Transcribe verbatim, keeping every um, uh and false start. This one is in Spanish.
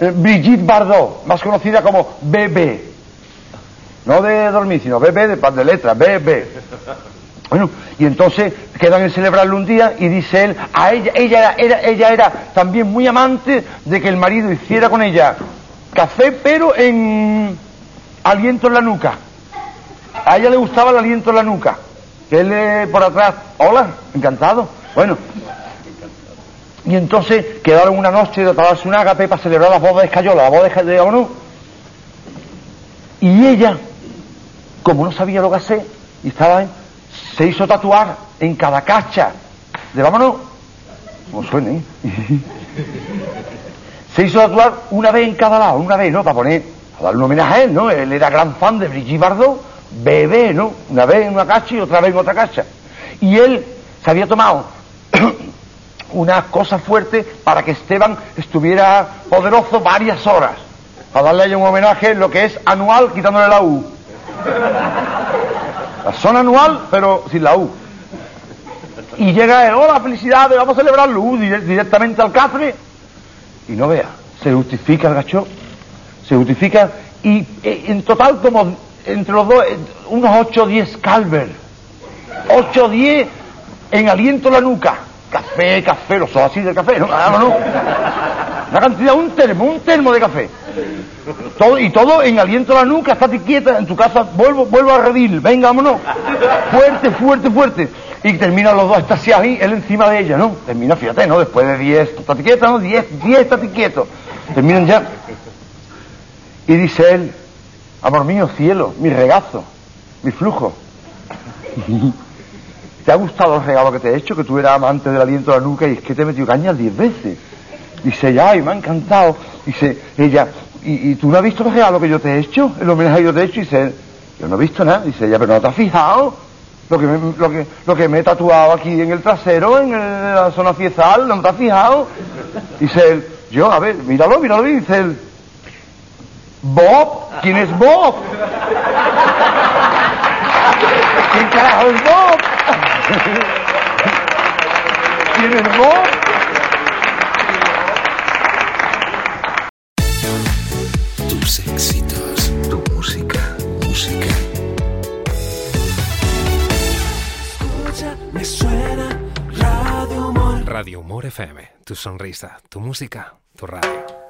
eh, Brigitte Bardot, más conocida como B B. No de dormir, sino B B de, de letra, B B. Bueno, y entonces quedan en celebrarlo un día y dice él, a ella, ella era, era, ella era también muy amante de que el marido hiciera con ella café, pero en aliento en la nuca. A ella le gustaba el aliento en la nuca. Que él eh, por atrás, hola, encantado. Bueno, y entonces quedaron una noche de tomarse un ágape para celebrar las bodas de Escayola, la boda de Escayola, ¿o no? Y ella, como no sabía lo que hacer, y estaba, se hizo tatuar en cada cacha de vámonos, como suene, ¿eh? Se hizo tatuar una vez en cada lado, una vez, ¿no? Para poner, para darle un homenaje a él, ¿no? Él era gran fan de Brigitte Bardot, bebé, ¿no? Una vez en una cacha y otra vez en otra cacha. Y él se había tomado unas cosas fuertes para que Esteban estuviera poderoso varias horas, para darle a ella un homenaje, lo que es anual, quitándole la U. La zona anual, pero sin la U. Y llega él, hola, felicidades, vamos a celebrar la U, directamente al cafre. Y no vea, se justifica el gacho, se justifica, y eh, en total como entre los dos, eh, unos ocho o diez calver, ocho o diez en aliento la nuca, café, café, los ojos así del café, no, vámonos, una cantidad, un termo, un termo de café, todo, y todo en aliento la nuca, estate quieta, en tu casa, vuelvo, vuelvo a redil, venga, vámonos, fuerte, fuerte, fuerte. Y terminan los dos extasiados y él encima de ella, ¿no? Termina, fíjate, ¿no? Después de diez, estate quieta, ¿no? Diez, diez, estate quieto. Terminan ya. Y dice él, amor mío, cielo, mi regazo, mi flujo. ¿Te ha gustado el regalo que te he hecho? Que tú eras amante del aliento de la nuca y es que te he metido caña diez veces. Dice ella, ay, me ha encantado. Dice ella, ¿y, y tú no has visto el regalo que yo te he hecho? El homenaje que yo te he hecho. Dice él, yo no he visto nada. Dice ella, pero ¿no te has fijado? Lo que, me, lo, que, lo que me he tatuado aquí en el trasero, en, el, en la zona fiezal, ¿no te has fijado? Dice él, yo, a ver, míralo, míralo, y dice él, ¿Bob? ¿Quién es Bob? ¿Quién carajo es Bob? ¿Quién es Bob? Tus éxitos, tu música, música. Me suena Radio Humor. Radio Humor F M, tu sonrisa, tu música, tu radio.